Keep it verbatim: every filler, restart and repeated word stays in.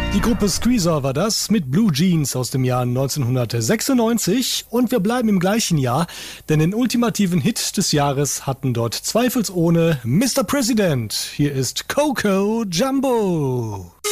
Die Gruppe Squeezer war das mit Blue Jeans aus dem Jahr neunzehnhundertsechsundneunzig und wir bleiben im gleichen Jahr, denn den ultimativen Hit des Jahres hatten dort zweifelsohne Mister President. Hier ist Coco Jumbo.